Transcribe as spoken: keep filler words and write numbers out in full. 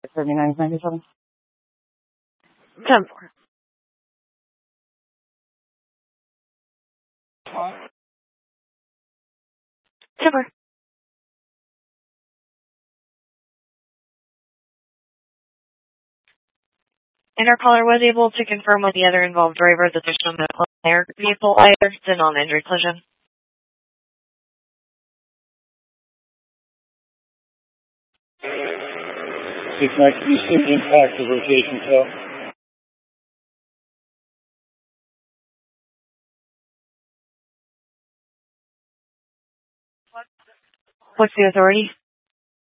thirty-nine ninety-seven. ten four. ten four. And our caller was able to confirm with the other involved driver that there's no medical in their vehicle either. It's a non-injury collision. Six next to the impact of rotation tail. What's the authority?